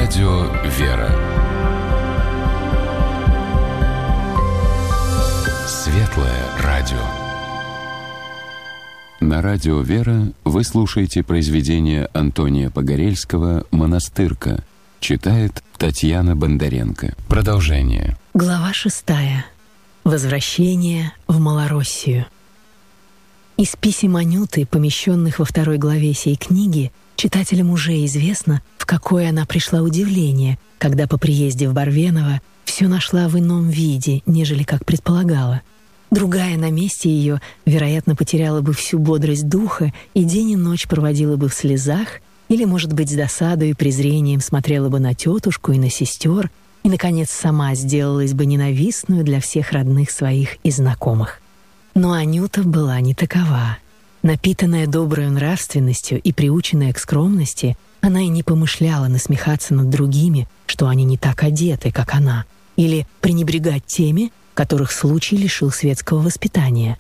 Радио «Вера». Светлое радио. На радио «Вера» вы слушаете произведение Антония Погорельского «Монастырка». Читает Татьяна Бондаренко. Продолжение. Глава 6. Возвращение в Малороссию. Из писем Анюты, помещенных во 2 главе сей книги, читателям уже известно, в какое она пришла удивление, когда по приезде в Барвеново все нашла в ином виде, нежели как предполагала. Другая на месте ее, вероятно, потеряла бы всю бодрость духа и день и ночь проводила бы в слезах, или, может быть, с досадой и презрением смотрела бы на тетушку и на сестер, и, наконец, сама сделалась бы ненавистную для всех родных своих и знакомых. Но Анюта была не такова. Напитанная доброй нравственностью и приученная к скромности, она и не помышляла насмехаться над другими, что они не так одеты, как она, или пренебрегать теми, которых случай лишил светского воспитания.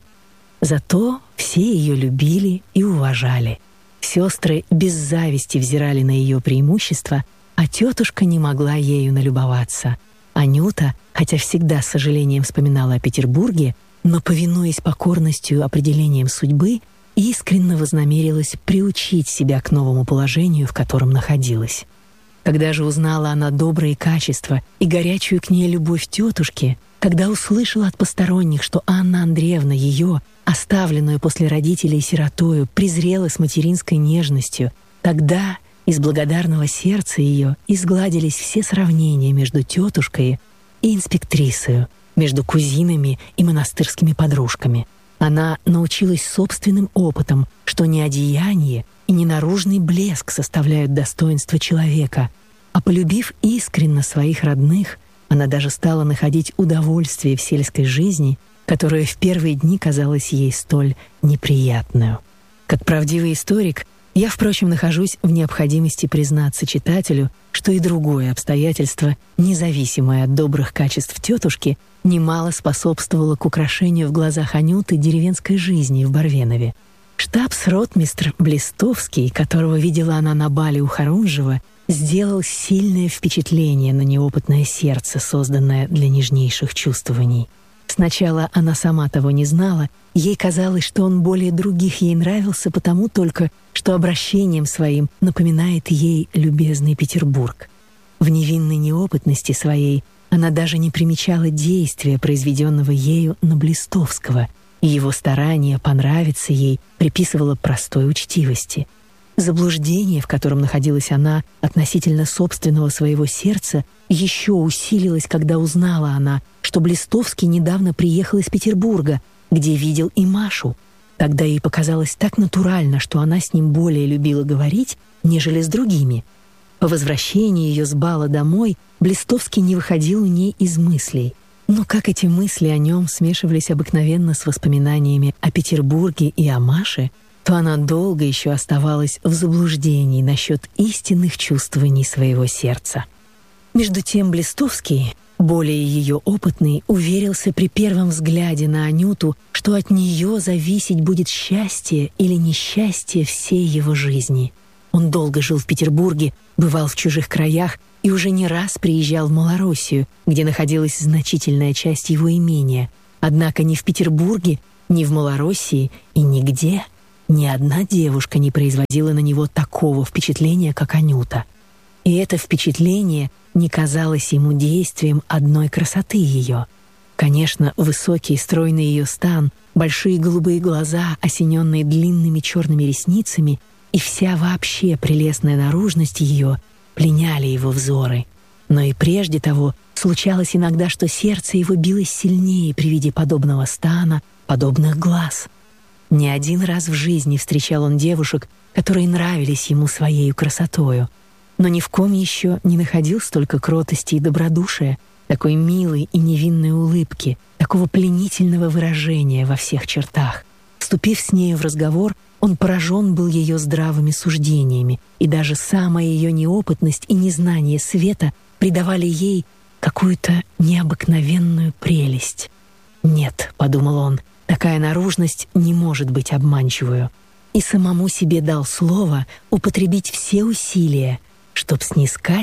Зато все ее любили и уважали. Сестры без зависти взирали на ее преимущества, а тетушка не могла ею налюбоваться. Анюта, хотя всегда с сожалением вспоминала о Петербурге, но, повинуясь покорностью определениям судьбы, искренне вознамерилась приучить себя к новому положению, в котором находилась. Когда же узнала она добрые качества и горячую к ней любовь тетушки, когда услышала от посторонних, что Анна Андреевна ее, оставленную после родителей сиротою, презрела с материнской нежностью, тогда из благодарного сердца ее изгладились все сравнения между тетушкой и инспектрисою, между кузинами и монастырскими подружками. Она научилась собственным опытом, что не одеяние и не наружный блеск составляют достоинство человека, а полюбив искренне своих родных, она даже стала находить удовольствие в сельской жизни, которая в первые дни казалась ей столь неприятную. Как правдивый историк, я, впрочем, нахожусь в необходимости признаться читателю, что и другое обстоятельство, независимое от добрых качеств тетушки, немало способствовало к украшению в глазах Анюты деревенской жизни в Барвенове. Штабс-ротмистр Блистовский, которого видела она на бале у Харунжева, сделал сильное впечатление на неопытное сердце, созданное для нежнейших чувствований. Сначала она сама того не знала, ей казалось, что он более других ей нравился потому только, что обращением своим напоминает ей любезный Петербург. В невинной неопытности своей она даже не примечала действия, произведенного ею на Блистовского, и его старание понравиться ей приписывала простой учтивости. Заблуждение, в котором находилась она относительно собственного своего сердца, еще усилилось, когда узнала она, что Блистовский недавно приехал из Петербурга, где видел и Машу. Тогда ей показалось так натурально, что она с ним более любила говорить, нежели с другими. По возвращении ее с бала домой Блистовский не выходил у ней из мыслей. Но как эти мысли о нем смешивались обыкновенно с воспоминаниями о Петербурге и о Маше, то она долго еще оставалась в заблуждении насчет истинных чувствований своего сердца. Между тем Блистовский, более ее опытный, уверился при первом взгляде на Анюту, что от нее зависеть будет счастье или несчастье всей его жизни. Он долго жил в Петербурге, бывал в чужих краях и уже не раз приезжал в Малороссию, где находилась значительная часть его имения. Однако ни в Петербурге, ни в Малороссии и нигде ни одна девушка не производила на него такого впечатления, как Анюта. И это впечатление не казалось ему действием одной красоты ее. Конечно, высокий стройный ее стан, большие голубые глаза, осененные длинными черными ресницами, и вся вообще прелестная наружность ее пленяли его взоры. Но и прежде того случалось иногда, что сердце его билось сильнее при виде подобного стана, подобных глаз. Не один раз в жизни встречал он девушек, которые нравились ему своею красотою, но ни в ком еще не находил столько кротости и добродушия, такой милой и невинной улыбки, такого пленительного выражения во всех чертах. Вступив с нею в разговор, он поражен был ее здравыми суждениями, и даже самая ее неопытность и незнание света придавали ей какую-то необыкновенную прелесть. «Нет», — подумал он, — «такая наружность не может быть обманчивою». И самому себе дал слово употребить все усилия, чтоб снискать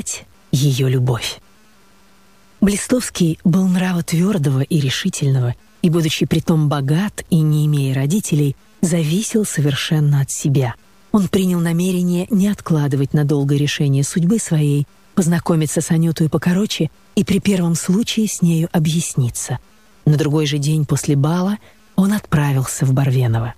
ее любовь. Блистовский был нрава твердого и решительного, и, будучи притом богат и не имея родителей, зависел совершенно от себя. Он принял намерение не откладывать на долгое решение судьбы своей, познакомиться с Анютой покороче и при первом случае с нею объясниться. На другой же день после бала он отправился в Барвеново.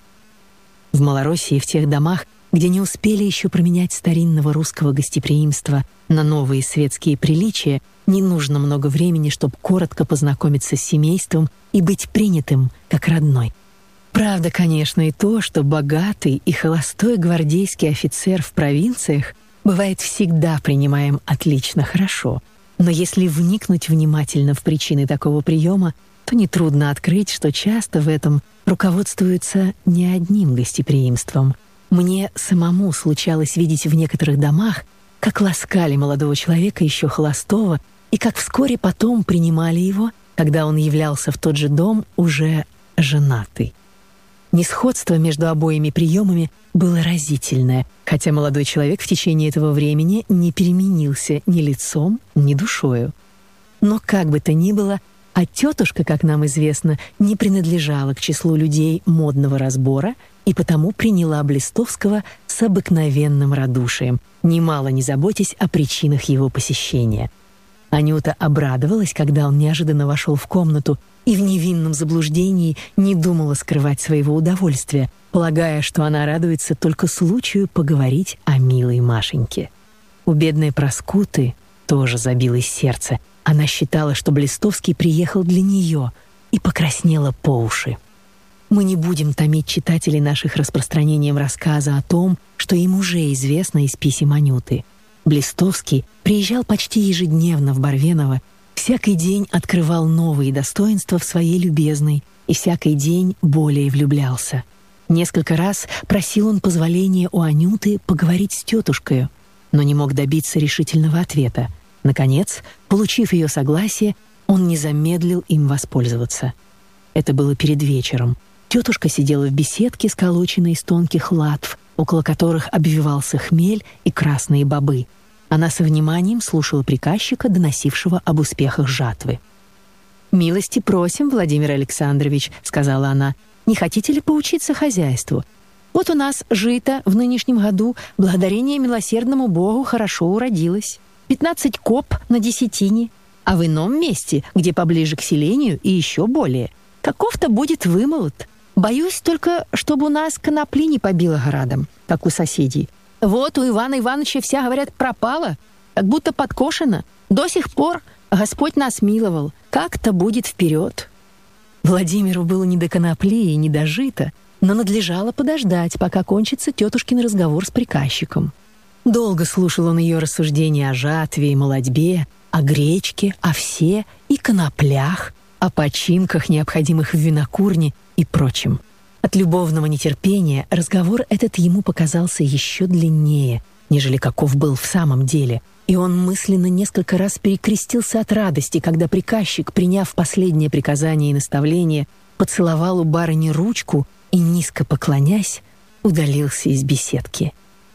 В Малороссии, в тех домах, где не успели еще променять старинного русского гостеприимства на новые светские приличия, не нужно много времени, чтобы коротко познакомиться с семейством и быть принятым как родной. Правда, конечно, и то, что богатый и холостой гвардейский офицер в провинциях бывает всегда принимаем отлично хорошо. Но если вникнуть внимательно в причины такого приема, то нетрудно открыть, что часто в этом руководствуются не одним гостеприимством. Мне самому случалось видеть в некоторых домах, как ласкали молодого человека еще холостого, и как вскоре потом принимали его, когда он являлся в тот же дом уже женатый. Несходство между обоими приемами было разительное, хотя молодой человек в течение этого времени не переменился ни лицом, ни душою. Но как бы то ни было, а тетушка, как нам известно, не принадлежала к числу людей модного разбора и потому приняла Блистовского с обыкновенным радушием, немало не заботясь о причинах его посещения. Анюта обрадовалась, когда он неожиданно вошел в комнату и в невинном заблуждении не думала скрывать своего удовольствия, полагая, что она радуется только случаю поговорить о милой Машеньке. У бедной Проскуты тоже забилось сердце. Она считала, что Блистовский приехал для нее, и покраснела по уши. Мы не будем томить читателей наших распространением рассказа о том, что им уже известно из писем Анюты. Блистовский приезжал почти ежедневно в Барвеново, всякий день открывал новые достоинства в своей любезной и всякий день более влюблялся. Несколько раз просил он позволения у Анюты поговорить с тетушкой, но не мог добиться решительного ответа. Наконец, получив ее согласие, он не замедлил им воспользоваться. Это было перед вечером. Тетушка сидела в беседке, сколоченной из тонких латв, около которых обвивался хмель и красные бобы. Она со вниманием слушала приказчика, доносившего об успехах жатвы. «Милости просим, Владимир Александрович», — сказала она, — «не хотите ли поучиться хозяйству? Вот у нас жито в нынешнем году, благодарение милосердному Богу, хорошо уродилось. 15 коп на десятине, а в ином месте, где поближе к селению, и еще более. Каков-то будет вымолот. Боюсь только, чтобы у нас конопли не побило градом, как у соседей. Вот у Ивана Ивановича вся, говорят, пропала, как будто подкошена. До сих пор Господь нас миловал. Как-то будет вперед». Владимиру было не до конопли и не до жита, но надлежало подождать, пока кончится тетушкин разговор с приказчиком. Долго слушал он ее рассуждения о жатве и молодьбе, о гречке, овсе и коноплях, о починках, необходимых в винокурне и прочем. От любовного нетерпения разговор этот ему показался еще длиннее, нежели каков был в самом деле, и он мысленно несколько раз перекрестился от радости, когда приказчик, приняв последнее приказание и наставление, поцеловал у барыни ручку и, низко поклонясь, удалился из беседки.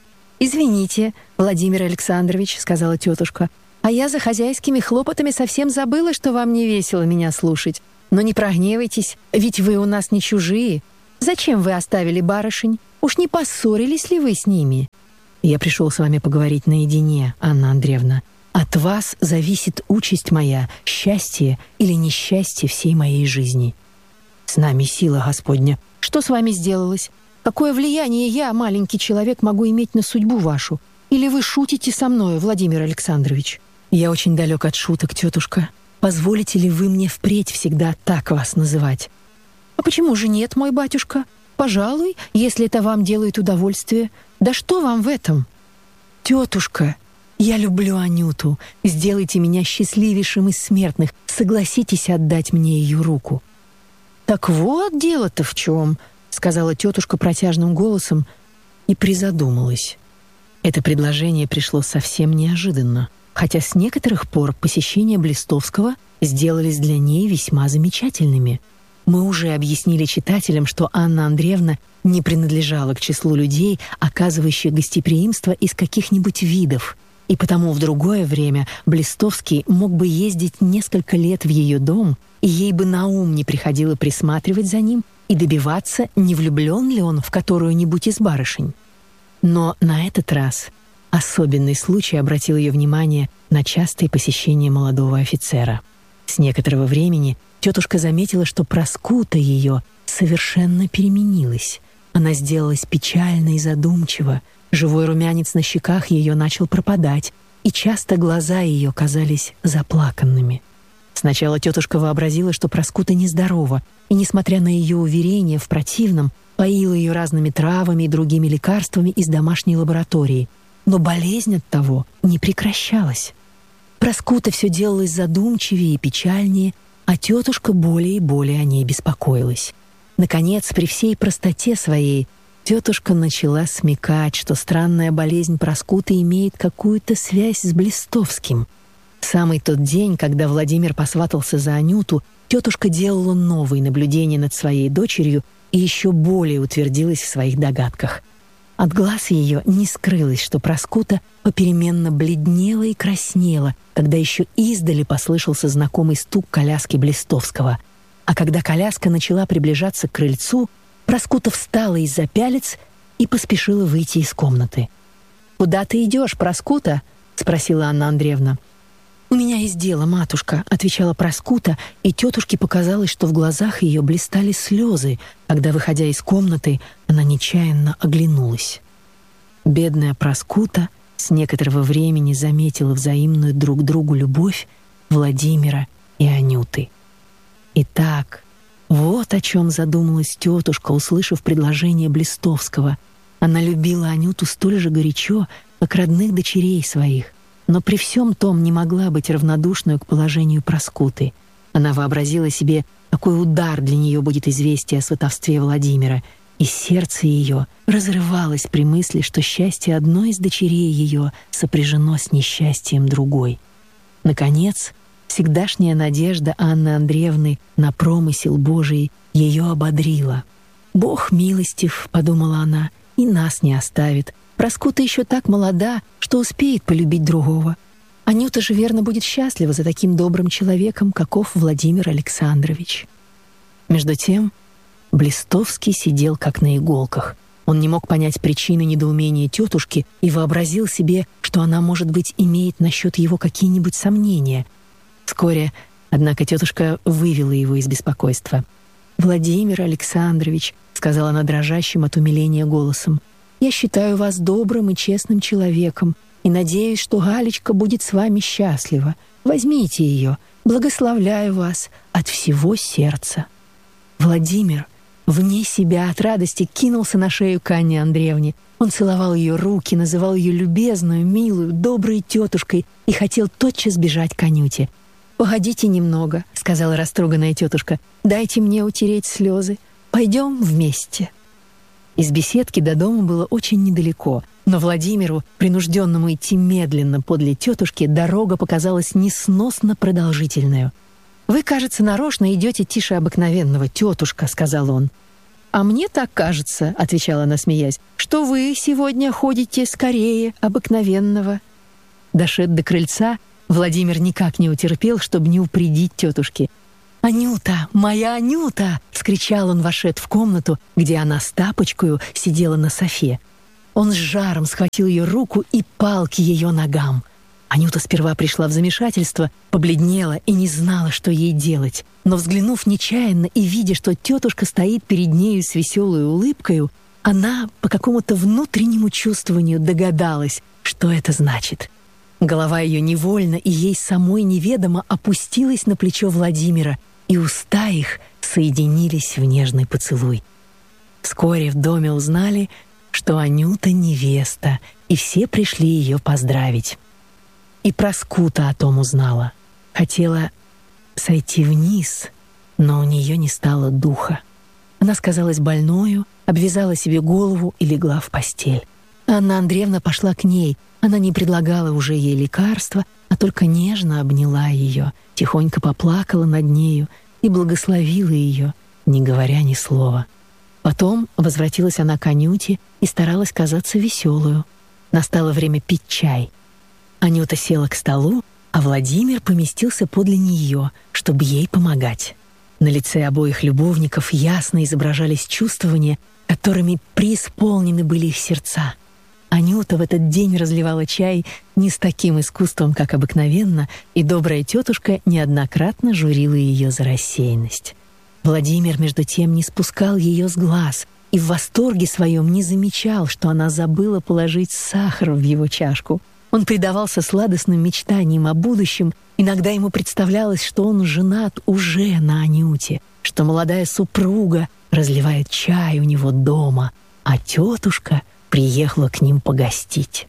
«Извините, Владимир Александрович», — сказала тетушка, «а я за хозяйскими хлопотами совсем забыла, что вам не весело меня слушать. Но не прогневайтесь, ведь вы у нас не чужие. Зачем вы оставили барышень? Уж не поссорились ли вы с ними?» «Я пришел с вами поговорить наедине, Анна Андреевна. От вас зависит участь моя, счастье или несчастье всей моей жизни». «С нами сила Господня. Что с вами сделалось? Какое влияние я, маленький человек, могу иметь на судьбу вашу? Или вы шутите со мною, Владимир Александрович?» «Я очень далек от шуток, тетушка. Позволите ли вы мне впредь всегда так вас называть?» «А почему же нет, мой батюшка? Пожалуй, если это вам делает удовольствие. Да что вам в этом?» «Тетушка, я люблю Анюту. Сделайте меня счастливейшим из смертных. Согласитесь отдать мне ее руку». «Так вот дело-то в чем», — сказала тетушка протяжным голосом и призадумалась. Это предложение пришло совсем неожиданно, хотя с некоторых пор посещения Блистовского сделались для ней весьма замечательными. Мы уже объяснили читателям, что Анна Андреевна не принадлежала к числу людей, оказывающих гостеприимство из каких-нибудь видов, и потому в другое время Блистовский мог бы ездить несколько лет в ее дом, и ей бы на ум не приходило присматривать за ним и добиваться, не влюблен ли он в которую-нибудь из барышень. Но на этот раз особенный случай обратил ее внимание на частые посещения молодого офицера. С некоторого времени тетушка заметила, что Праскута ее совершенно переменилась. Она сделалась печальна и задумчива, живой румянец на щеках ее начал пропадать, и часто глаза ее казались заплаканными. Сначала тетушка вообразила, что Праскута нездорова, и, несмотря на ее уверения в противном, поила ее разными травами и другими лекарствами из домашней лаборатории. Но болезнь от того не прекращалась. Праскута все делалась задумчивее и печальнее, а тетушка более и более о ней беспокоилась. Наконец, при всей простоте своей, тетушка начала смекать, что странная болезнь Праскуты имеет какую-то связь с Блистовским. В самый тот день, когда Владимир посватался за Анюту, тетушка делала новые наблюдения над своей дочерью и еще более утвердилась в своих догадках. От глаз ее не скрылось, что Праскута попеременно бледнела и краснела, когда еще издали послышался знакомый стук коляски Блистовского. А когда коляска начала приближаться к крыльцу, Праскута встала из-за пялец и поспешила выйти из комнаты. «Куда ты идешь, Праскута?» — спросила Анна Андреевна. «У меня есть дело, матушка», — отвечала Праскута, и тетушке показалось, что в глазах ее блистали слезы, когда, выходя из комнаты, она нечаянно оглянулась. Бедная Праскута с некоторого времени заметила взаимную друг другу любовь Владимира и Анюты. Итак, вот о чем задумалась тетушка, услышав предложение Блистовского. Она любила Анюту столь же горячо, как родных дочерей своих, но при всем том не могла быть равнодушной к положению Праскуты. Она вообразила себе, какой удар для нее будет известие о сватовстве Владимира, и сердце ее разрывалось при мысли, что счастье одной из дочерей ее сопряжено с несчастьем другой. Наконец, всегдашняя надежда Анны Андреевны на промысел Божий ее ободрила. «Бог милостив», — подумала она, — «и нас не оставит. Праскута еще так молода, что успеет полюбить другого. Анюта же верно будет счастлива за таким добрым человеком, каков Владимир Александрович». Между тем Блистовский сидел как на иголках. Он не мог понять причины недоумения тетушки и вообразил себе, что она, может быть, имеет насчет его какие-нибудь сомнения. Вскоре, однако, тетушка вывела его из беспокойства. «Владимир Александрович», — сказала она дрожащим от умиления голосом, — «я считаю вас добрым и честным человеком и надеюсь, что Галечка будет с вами счастлива. Возьмите ее, благословляю вас от всего сердца». Владимир, вне себя от радости, кинулся на шею к Анне Андреевне. Он целовал ее руки, называл ее любезную, милую, доброй тетушкой и хотел тотчас бежать к Анюте. «Погодите немного», — сказала растроганная тетушка, — «дайте мне утереть слезы. Пойдем вместе». Из беседки до дома было очень недалеко, но Владимиру, принужденному идти медленно подле тетушки, дорога показалась несносно продолжительной. «Вы, кажется, нарочно идете тише обыкновенного, тетушка», — сказал он. «А мне так кажется», — отвечала она, смеясь, «что вы сегодня ходите скорее обыкновенного». Дошед до крыльца, Владимир никак не утерпел, чтобы не упредить тетушки. «Анюта, моя Анюта!» — вскричал он, вошед в комнату, где она с тапочкою сидела на софе. Он с жаром схватил ее руку и пал к ее ногам. Анюта сперва пришла в замешательство, побледнела и не знала, что ей делать. Но, взглянув нечаянно и видя, что тетушка стоит перед нею с веселой улыбкою, она по какому-то внутреннему чувствованию догадалась, что это значит. Голова ее невольно и ей самой неведомо опустилась на плечо Владимира, и уста их соединились в нежный поцелуй. Вскоре в доме узнали, что Анюта невеста, и все пришли ее поздравить. И Праскута о том узнала. Хотела сойти вниз, но у нее не стало духа. Она сказалась больною, обвязала себе голову и легла в постель. Анна Андреевна пошла к ней. Она не предлагала уже ей лекарства, а только нежно обняла ее, тихонько поплакала над нею и благословила ее, не говоря ни слова. Потом возвратилась она к Анюте и старалась казаться веселую. Настало время пить чай. Анюта села к столу, а Владимир поместился подле нее, чтобы ей помогать. На лице обоих любовников ясно изображались чувствования, которыми преисполнены были их сердца. Анюта в этот день разливала чай не с таким искусством, как обыкновенно, и добрая тетушка неоднократно журила ее за рассеянность. Владимир, между тем, не спускал ее с глаз и в восторге своем не замечал, что она забыла положить сахар в его чашку. Он предавался сладостным мечтаниям о будущем. Иногда ему представлялось, что он женат уже на Анюте, что молодая супруга разливает чай у него дома, а тетушка приехала к ним погостить.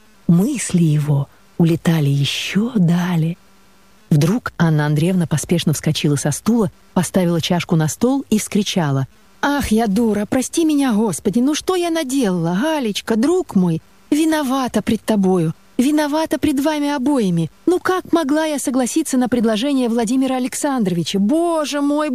Мысли его улетали еще далее. Вдруг Анна Андреевна поспешно вскочила со стула, поставила чашку на стол и вскричала: «Ах, я дура, прости меня, Господи, ну что я наделала, Галечка, друг мой? Виновата пред тобою, виновата пред вами обоими. Ну как могла я согласиться на предложение Владимира Александровича? Боже мой,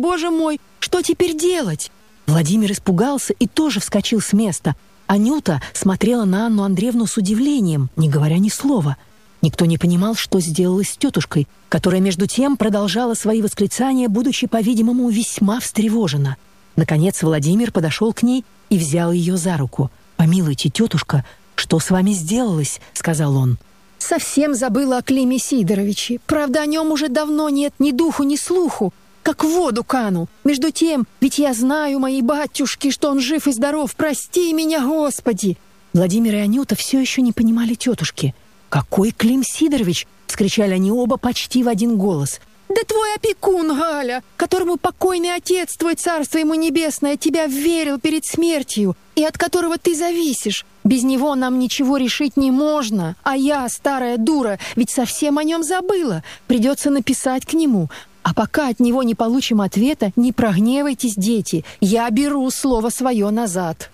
что теперь делать?» Владимир испугался и тоже вскочил с места. Анюта смотрела на Анну Андреевну с удивлением, не говоря ни слова. Никто не понимал, что сделалось с тетушкой, которая между тем продолжала свои восклицания, будучи, по-видимому, весьма встревожена. Наконец Владимир подошел к ней и взял ее за руку. «Помилуйте, тетушка, что с вами сделалось?» — сказал он. «Совсем забыла о Климе Сидоровиче. Правда, о нем уже давно нет ни духу, ни слуху. Как в воду канул. Между тем, ведь я знаю, мои батюшки, что он жив и здоров. Прости меня, Господи!» Владимир и Анюта все еще не понимали тетушки. «Какой Клим Сидорович?» — вскричали они оба почти в один голос. «Да твой опекун, Галя, которому покойный отец твой, царство ему небесное, тебя верил перед смертью, и от которого ты зависишь. Без него нам ничего решить не можно, а я, старая дура, ведь совсем о нем забыла. Придется написать к нему. А пока от него не получим ответа, не прогневайтесь, дети, я беру слово свое назад».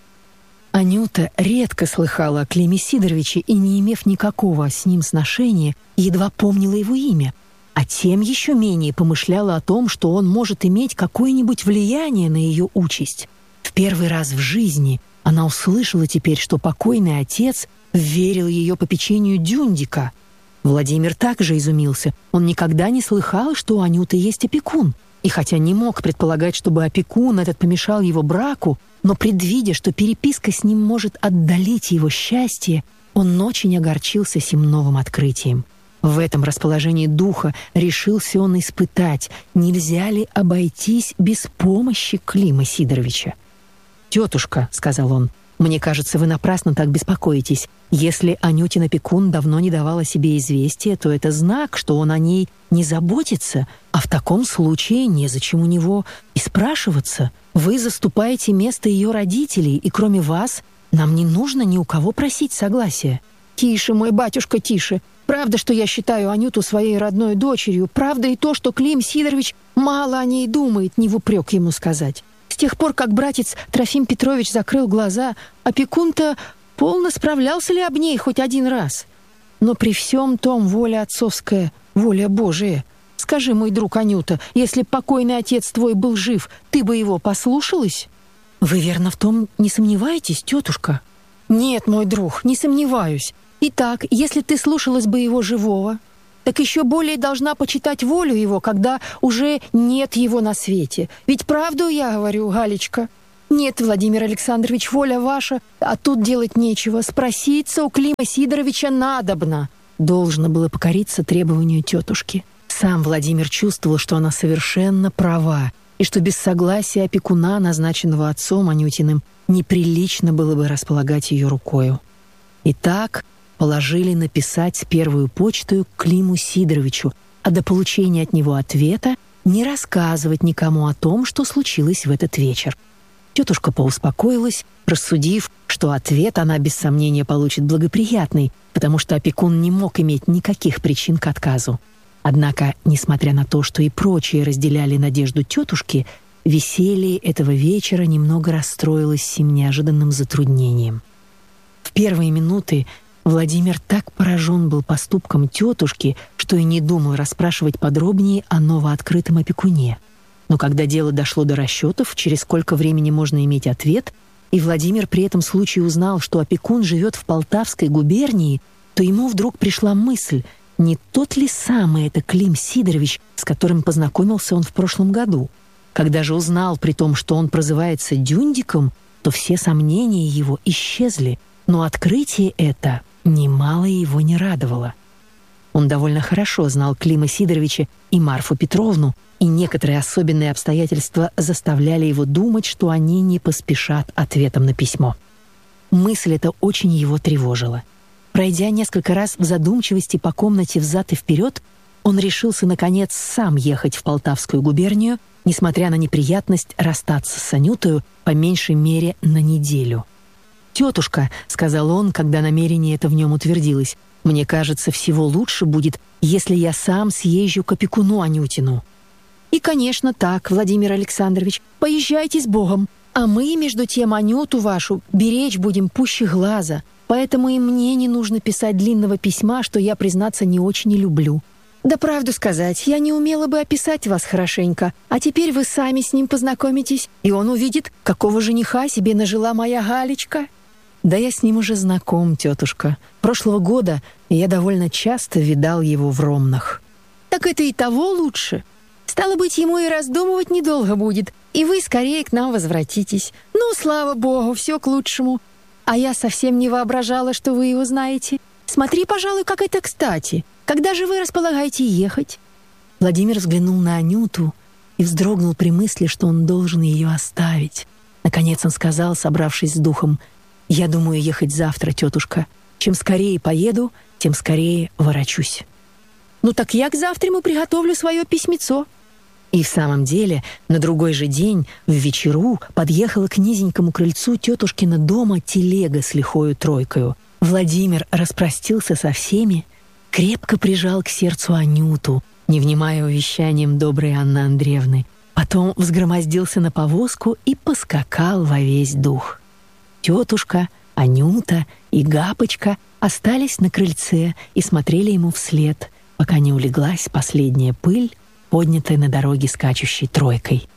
Анюта редко слыхала о Климе Сидоровиче и, не имев никакого с ним сношения, едва помнила его имя, а тем еще менее помышляла о том, что он может иметь какое-нибудь влияние на ее участь. В первый раз в жизни она услышала теперь, что покойный отец верил ее попечению Дюндика. Владимир также изумился. Он никогда не слыхал, что у Анюты есть опекун. И хотя не мог предполагать, чтобы опекун этот помешал его браку, но предвидя, что переписка с ним может отдалить его счастье, он очень огорчился сим новым открытием. В этом расположении духа решился он испытать, нельзя ли обойтись без помощи Клима Сидоровича. «Тетушка», — сказал он, — «мне кажется, вы напрасно так беспокоитесь. Если Анютин опекун давно не давал о себе известия, то это знак, что он о ней не заботится, а в таком случае незачем у него и спрашиваться. Вы заступаете место ее родителей, и кроме вас нам не нужно ни у кого просить согласия». «Тише, мой батюшка, тише. Правда, что я считаю Анюту своей родной дочерью. Правда и то, что Клим Сидорович мало о ней думает, не в упрек ему сказать. С тех пор, как братец Трофим Петрович закрыл глаза, опекун-то полно справлялся ли об ней хоть один раз? Но при всем том воля отцовская, воля Божия. Скажи, мой друг Анюта, если б покойный отец твой был жив, ты бы его послушалась?» «Вы верно в том не сомневаетесь, тетушка?» «Нет, мой друг, не сомневаюсь. Итак, если ты слушалась бы его живого, так еще более должна почитать волю его, когда уже нет его на свете. Ведь правду я говорю, Галечка? Нет, Владимир Александрович, воля ваша, а тут делать нечего. Спроситься у Клима Сидоровича надобно». Должно было покориться требованию тетушки. Сам Владимир чувствовал, что она совершенно права, и что без согласия опекуна, назначенного отцом Анютиным, неприлично было бы располагать ее рукою. Итак, положили написать первую почтою к Климу Сидоровичу, а до получения от него ответа не рассказывать никому о том, что случилось в этот вечер. Тетушка поуспокоилась, рассудив, что ответ она без сомнения получит благоприятный, потому что опекун не мог иметь никаких причин к отказу. Однако, несмотря на то, что и прочие разделяли надежду тетушки, веселье этого вечера немного расстроилось сим неожиданным затруднением. В первые минуты Владимир так поражен был поступком тетушки, что и не думал расспрашивать подробнее о новооткрытом опекуне. Но когда дело дошло до расчетов, через сколько времени можно иметь ответ, и Владимир при этом случае узнал, что опекун живет в Полтавской губернии, то ему вдруг пришла мысль, не тот ли самый это Клим Сидорович, с которым познакомился он в прошлом году. Когда же узнал при том, что он прозывается Дюндиком, то все сомнения его исчезли, но открытие это немало его не радовало. Он довольно хорошо знал Клима Сидоровича и Марфу Петровну, и некоторые особенные обстоятельства заставляли его думать, что они не поспешат ответом на письмо. Мысль эта очень его тревожила. Пройдя несколько раз в задумчивости по комнате взад и вперед, он решился, наконец, сам ехать в Полтавскую губернию, несмотря на неприятность расстаться с Анютою по меньшей мере на неделю. «Тетушка», — сказал он, когда намерение это в нем утвердилось, «мне кажется, всего лучше будет, если я сам съезжу к опекуну Анютину». «И, конечно, так, Владимир Александрович, поезжайте с Богом, а мы, между тем, Анюту вашу беречь будем пуще глаза, поэтому и мне не нужно писать длинного письма, что я, признаться, не очень и люблю. Да правду сказать, я не умела бы описать вас хорошенько, а теперь вы сами с ним познакомитесь, и он увидит, какого жениха себе нажила моя Галечка». «Да я с ним уже знаком, тетушка. Прошлого года я довольно часто видал его в Ромнах». «Так это и того лучше. Стало быть, ему и раздумывать недолго будет, и вы скорее к нам возвратитесь. Ну, слава богу, все к лучшему. А я совсем не воображала, что вы его знаете. Смотри, пожалуй, как это кстати. Когда же вы располагаете ехать?» Владимир взглянул на Анюту и вздрогнул при мысли, что он должен ее оставить. Наконец он сказал, собравшись с духом: «Я думаю ехать завтра, тетушка. Чем скорее поеду, тем скорее ворочусь». «Ну так я к завтраму приготовлю свое письмецо». И в самом деле, на другой же день, в вечеру, подъехала к низенькому крыльцу тетушкина дома телега с лихою тройкою. Владимир распростился со всеми, крепко прижал к сердцу Анюту, не внимая увещаниям доброй Анны Андреевны, потом взгромоздился на повозку и поскакал во весь дух. Тетушка, Анюта и Гапочка остались на крыльце и смотрели ему вслед, пока не улеглась последняя пыль, поднятая на дороге скачущей тройкой.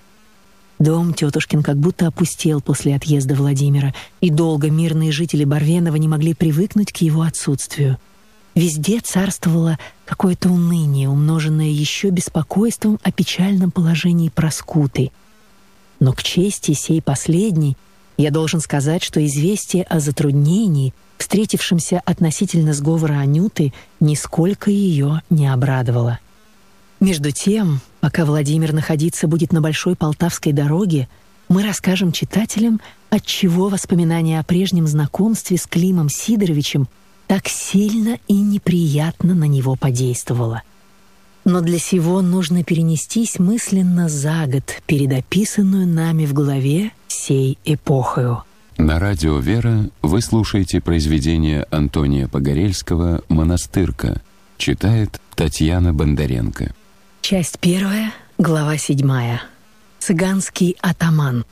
Дом тетушкин как будто опустел после отъезда Владимира, и долго мирные жители Барвенова не могли привыкнуть к его отсутствию. Везде царствовало какое-то уныние, умноженное еще беспокойством о печальном положении Проскуты. Но к чести сей последней я должен сказать, что известие о затруднении, встретившемся относительно сговора Анюты, нисколько ее не обрадовало. Между тем, пока Владимир находиться будет на Большой Полтавской дороге, мы расскажем читателям, отчего воспоминание о прежнем знакомстве с Климом Сидоровичем так сильно и неприятно на него подействовало. Но для сего нужно перенестись мысленно за год перед описанную нами в главе сей эпохою. На радио «Вера» вы слушаете произведение Антония Погорельского «Монастырка». Читает Татьяна Бондаренко. Часть 1, глава 7. Цыганский атаман.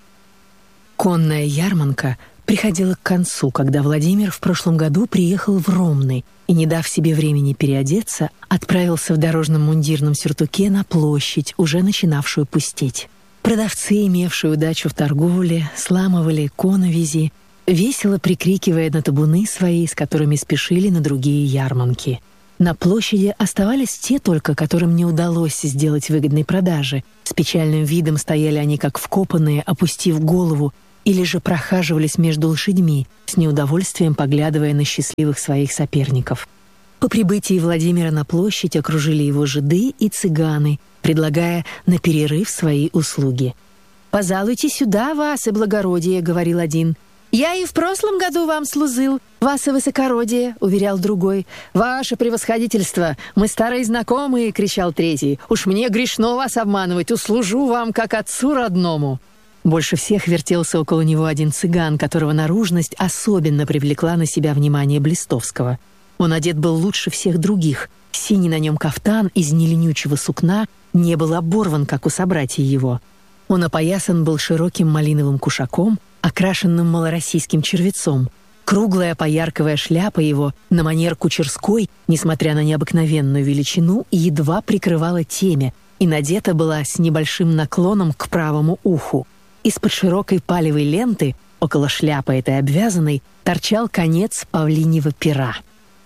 Конная ярмарка приходила к концу, когда Владимир в прошлом году приехал в Ромны и, не дав себе времени переодеться, отправился в дорожном мундирном сюртуке на площадь, уже начинавшую пустеть. Продавцы, имевшие удачу в торговле, сламывали коновизи, весело прикрикивая на табуны свои, с которыми спешили на другие ярмарки. На площади оставались те только, которым не удалось сделать выгодной продажи. С печальным видом стояли они как вкопанные, опустив голову, или же прохаживались между лошадьми, с неудовольствием поглядывая на счастливых своих соперников. По прибытии Владимира на площадь окружили его жиды и цыганы, предлагая на перерыв свои услуги. «Пожалуйте сюда, ваше благородие», — говорил один. «Я и в прошлом году вам служил, ваше высокородие», — уверял другой. «Ваше превосходительство, мы старые знакомые», — кричал третий. «Уж мне грешно вас обманывать, услужу вам как отцу родному». Больше всех вертелся около него один цыган, которого наружность особенно привлекла на себя внимание Блистовского. Он одет был лучше всех других. Синий на нем кафтан из неленючего сукна не был оборван, как у собратьев его. Он опоясан был широким малиновым кушаком, окрашенным малороссийским червецом. Круглая поярковая шляпа его, на манер кучерской, несмотря на необыкновенную величину, едва прикрывала темя и надета была с небольшим наклоном к правому уху. Из-под широкой палевой ленты, около шляпы этой обвязанной, торчал конец павлиньего пера.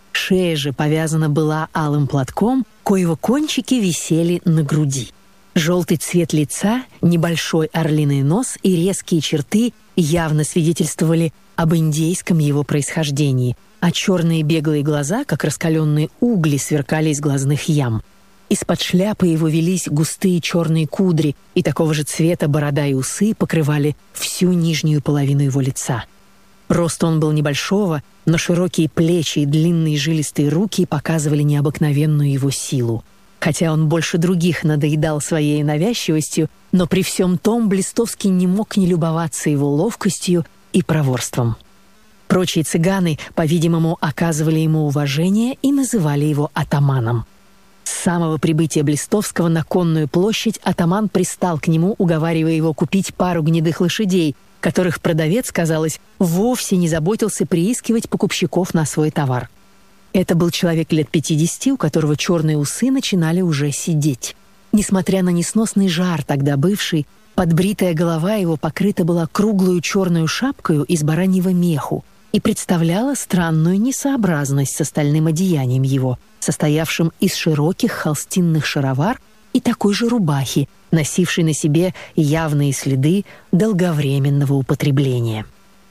Шея же повязана была алым платком, коего кончики висели на груди. Желтый цвет лица, небольшой орлиный нос и резкие черты явно свидетельствовали об индейском его происхождении, а черные беглые глаза, как раскаленные угли, сверкали из глазных ям. Из-под шляпы его велись густые черные кудри, и такого же цвета борода и усы покрывали всю нижнюю половину его лица. Рост он был небольшого, но широкие плечи и длинные жилистые руки показывали необыкновенную его силу. Хотя он больше других надоедал своей навязчивостью, но при всем том Блистовский не мог не любоваться его ловкостью и проворством. Прочие цыганы, по-видимому, оказывали ему уважение и называли его атаманом. С самого прибытия Блистовского на Конную площадь атаман пристал к нему, уговаривая его купить пару гнедых лошадей, которых продавец, казалось, вовсе не заботился приискивать покупщиков на свой товар. Это был человек лет 50, у которого черные усы начинали уже сидеть. Несмотря на несносный жар, тогда бывший, подбритая голова его покрыта была круглую черную шапкою из бараньего меху и представляла странную несообразность с остальным одеянием его, состоявшим из широких холстинных шаровар и такой же рубахи, носившей на себе явные следы долговременного употребления.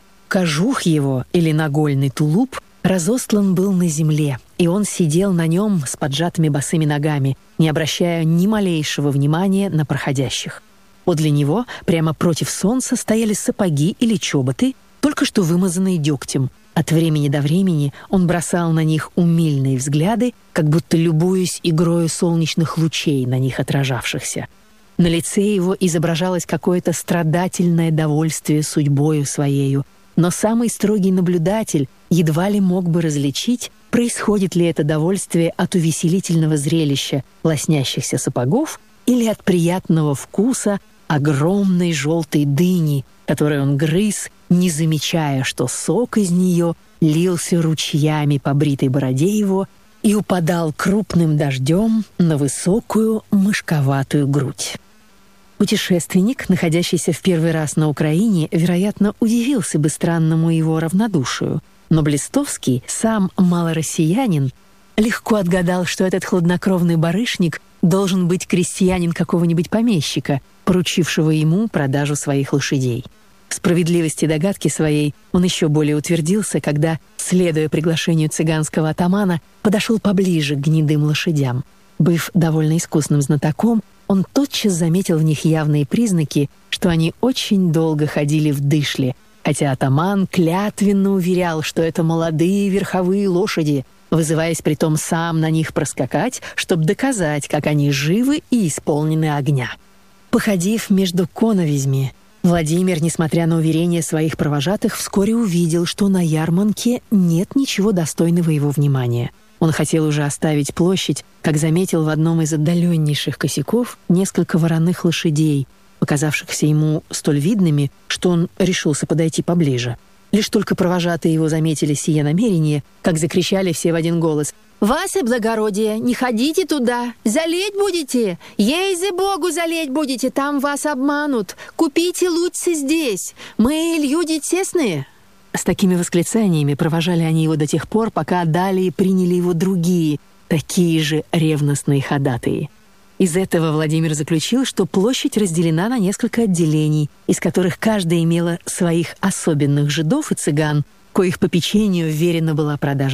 Кожух его, или нагольный тулуп, разостлан был на земле, и он сидел на нем с поджатыми босыми ногами, не обращая ни малейшего внимания на проходящих. Подле него, прямо против солнца, стояли сапоги или чоботы, только что вымазанные дегтем. От времени до времени он бросал на них умильные взгляды, как будто любуясь игрою солнечных лучей на них отражавшихся. На лице его изображалось какое-то страдательное довольствие судьбою своею, но самый строгий наблюдатель едва ли мог бы различить, происходит ли это довольствие от увеселительного зрелища лоснящихся сапогов или от приятного вкуса огромной желтой дыни, которую он грыз, не замечая, что сок из нее лился ручьями по бритой бороде его и упадал крупным дождем на высокую мышковатую грудь. Путешественник, находящийся в первый раз на Украине, вероятно, удивился бы странному его равнодушию, но Блистовский, сам малороссиянин, легко отгадал, что этот хладнокровный барышник должен быть крестьянин какого-нибудь помещика, поручившего ему продажу своих лошадей. В справедливости догадки своей он еще более утвердился, когда, следуя приглашению цыганского атамана, подошел поближе к гнедым лошадям. Быв довольно искусным знатоком, он тотчас заметил в них явные признаки, что они очень долго ходили в дышле, хотя атаман клятвенно уверял, что это молодые верховые лошади, вызываясь притом сам на них проскакать, чтобы доказать, как они живы и исполнены огня. Походив между коновизми, Владимир, несмотря на уверения своих провожатых, вскоре увидел, что на ярмарке нет ничего достойного его внимания. Он хотел уже оставить площадь, как заметил в одном из отдаленнейших косяков несколько вороных лошадей, показавшихся ему столь видными, что он решился подойти поближе. Лишь только провожатые его заметили сие намерение, как закричали все в один голос: «Ваше благородие, не ходите туда! Залеть будете! Ей-за-богу, залеть будете! Там вас обманут! Купите лучше здесь! Мы люди честные!» С такими восклицаниями провожали они его до тех пор, пока далее приняли его другие, такие же ревностные ходатаи. Из этого Владимир заключил, что площадь разделена на несколько отделений, из которых каждая имела своих особенных жидов и цыган, коих попечению вверена была продажа